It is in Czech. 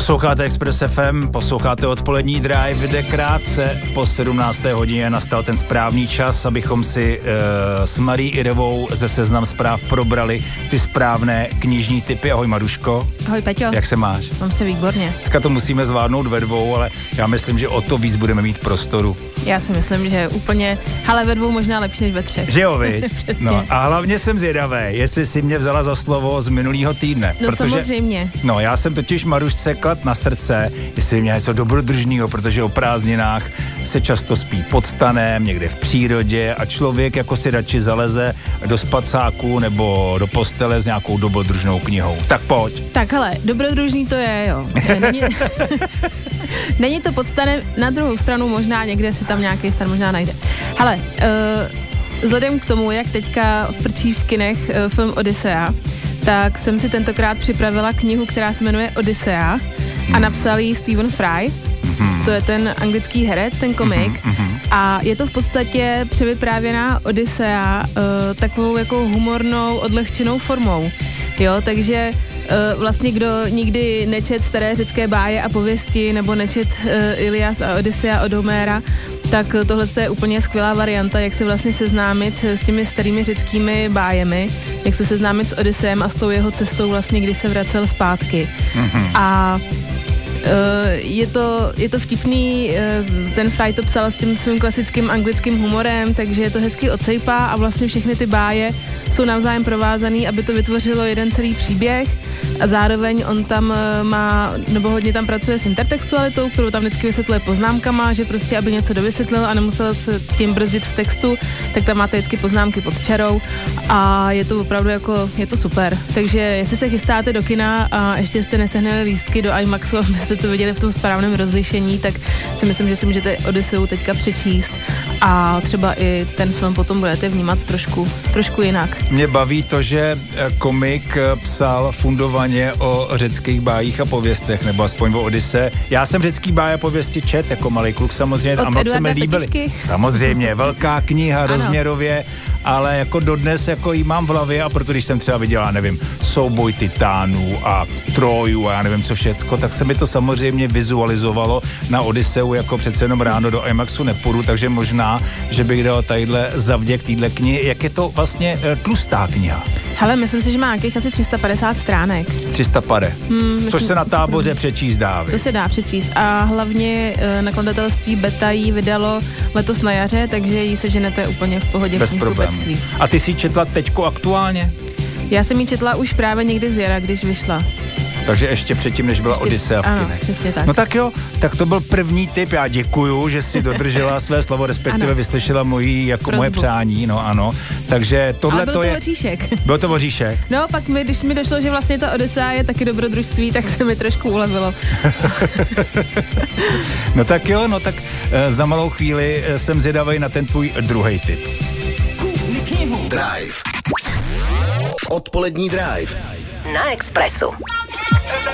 Posloucháte Express FM, posloucháte odpolední drive, kde krátce po 17. hodině nastal ten správný čas, abychom si s Marí Irevou ze Seznam Zpráv probrali ty správné knižní tipy. Ahoj Maruško. Ahoj Peťo. Jak se máš? Mám se výborně. Dneska to musíme zvládnout ve dvou, ale já myslím, že o to víc budeme mít prostoru. Já si myslím, že úplně, ale ve dvou možná lepší než ve třech. Že jo, viď? Přesně. No, a hlavně jsem zvědavý, jestli si mě vzala za slovo z minulýho týdne. No protože, samozřejmě. No, já jsem totiž Marušce klad na srdce, jestli měla něco dobrodružného, protože o prázdninách se často spí pod stanem, někde v přírodě a člověk jako si radši zaleze do spacáku nebo do postele s nějakou dobrodružnou knihou. Tak pojď. Tak hele, dobrodružný to je, jo. Není to pod stanem, na druhou stranu možná někde si tam nějaký stan možná najde. Hele, vzhledem k tomu, jak teďka frčí v kinech film Odyssea, tak jsem si tentokrát připravila knihu, která se jmenuje Odyssea a napsal ji Stephen Fry. To je ten anglický herec, ten komik. A je to v podstatě převyprávěná Odyssea takovou jako humornou, odlehčenou formou. Jo, takže vlastně kdo nikdy nečet staré řecké báje a pověsti nebo nečet Ilias a Odyssea od Homéra, tak tohle je úplně skvělá varianta, jak se vlastně seznámit s těmi starými řeckými bájemi, jak se seznámit s Odysseem a s tou jeho cestou vlastně, kdy se vracel zpátky. A je to vtipný, ten Fry to psal s tím svým klasickým anglickým humorem, takže je to hezky odsejpá a vlastně všechny ty báje jsou navzájem provázaný, aby to vytvořilo jeden celý příběh a zároveň on tam má, nebo hodně tam pracuje s intertextualitou, kterou tam vždycky vysvětluje poznámkama, že prostě aby něco dovysvětlil a nemusel se tím brzdit v textu, tak tam máte vždycky poznámky pod čarou a je to opravdu jako, je to super. Takže jestli se chystáte do kina a ještě jste nesehnali lístky do IMAXu, abyste to viděli v tom správném rozlišení, tak si myslím, že si můžete Odysseu teďka přečíst a třeba i ten film potom budete vnímat trošku jinak. Mě baví to, že komik psal fundovaně o řeckých bájích a pověstech, nebo aspoň o Odyse. Já jsem řecký báje a pověsti čet jako malý kluk samozřejmě a moc se mi líbily. Samozřejmě, velká kniha rozměrově, ale jako dodnes jako jí mám v hlavě a proto když jsem třeba viděla, nevím, souboj titánů a Troju a já nevím co všecko, tak se mi to samozřejmě vizualizovalo na Odyseu, jako přece jenom ráno do IMAXu nepůjdu, takže možná, že bych dal tadyhle zavděk týhle knihy. Jak je to vlastně tlustá kniha? Hele, myslím si, že má nějakých asi 350 stránek. 350. Což se na Táboře přečíst dá. To se dá přečíst a hlavně nakladatelství Beta ji vydalo letos na jaře, takže ji seženete úplně v pohodě. Bez problémů. A ty jsi četla teďko aktuálně? Já jsem ji četla už právě někdy z jara, když vyšla. Takže ještě předtím, než byla Odyssea v kinech. Přesně tak. No tak jo, tak to byl první tip. Já děkuju, že si dodržela své slovo, respektive vyslyšela moje přání, no ano. Takže tohle to je... voříšek. Byl to voříšek? No, pak když mi došlo, že vlastně ta Odyssea je taky dobrodružství, tak se mi trošku ulevilo. No tak jo, no tak za malou chvíli jsem zvědavej na ten tvůj druhý tip. Drive. Odpolední drive. Na Expressu.